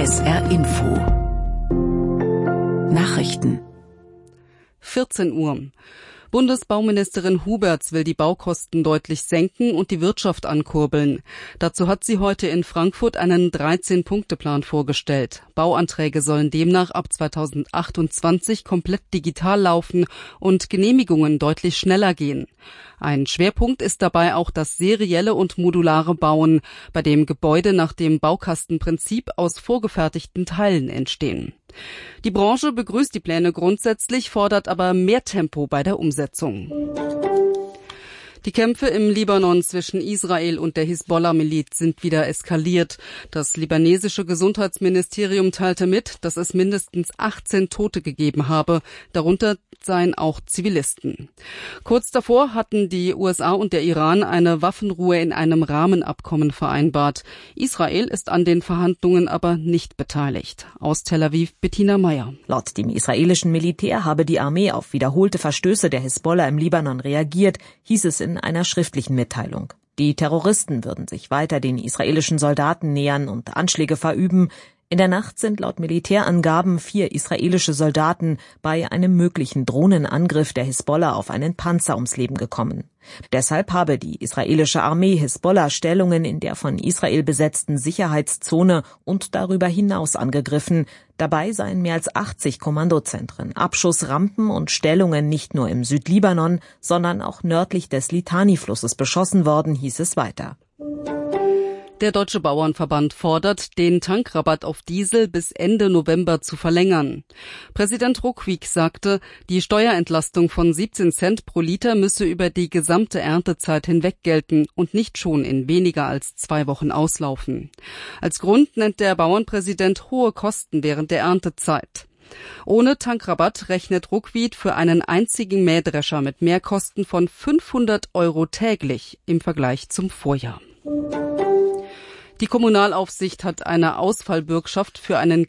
SR Info Nachrichten 14 Uhr. Bundesbauministerin Huberts will die Baukosten deutlich senken und die Wirtschaft ankurbeln. Dazu hat sie heute in Frankfurt einen 13-Punkte-Plan vorgestellt. Bauanträge sollen demnach ab 2028 komplett digital laufen und Genehmigungen deutlich schneller gehen. Ein Schwerpunkt ist dabei auch das serielle und modulare Bauen, bei dem Gebäude nach dem Baukastenprinzip aus vorgefertigten Teilen entstehen. Die Branche begrüßt die Pläne grundsätzlich, fordert aber mehr Tempo bei der Umsetzung. Die Kämpfe im Libanon zwischen Israel und der Hisbollah-Miliz sind wieder eskaliert. Das libanesische Gesundheitsministerium teilte mit, dass es mindestens 18 Tote gegeben habe. Darunter seien auch Zivilisten. Kurz davor hatten die USA und der Iran eine Waffenruhe in einem Rahmenabkommen vereinbart. Israel ist an den Verhandlungen aber nicht beteiligt. Aus Tel Aviv Bettina Meyer. Laut dem israelischen Militär habe die Armee auf wiederholte Verstöße der Hisbollah im Libanon reagiert, hieß es in einer schriftlichen Mitteilung. Die Terroristen würden sich weiter den israelischen Soldaten nähern und Anschläge verüben. In der Nacht sind laut Militärangaben 4 israelische Soldaten bei einem möglichen Drohnenangriff der Hisbollah auf einen Panzer ums Leben gekommen. Deshalb habe die israelische Armee Hisbollah-Stellungen in der von Israel besetzten Sicherheitszone und darüber hinaus angegriffen. Dabei seien mehr als 80 Kommandozentren, Abschussrampen und Stellungen nicht nur im Südlibanon, sondern auch nördlich des Litani-Flusses beschossen worden, hieß es weiter. Der Deutsche Bauernverband fordert, den Tankrabatt auf Diesel bis Ende November zu verlängern. Präsident Ruckwiek sagte, die Steuerentlastung von 17 Cent pro Liter müsse über die gesamte Erntezeit hinweg gelten und nicht schon in weniger als 2 Wochen auslaufen. Als Grund nennt der Bauernpräsident hohe Kosten während der Erntezeit. Ohne Tankrabatt rechnet Ruckwied für einen einzigen Mähdrescher mit Mehrkosten von 500 € täglich im Vergleich zum Vorjahr. Die Kommunalaufsicht hat eine Ausfallbürgschaft für einen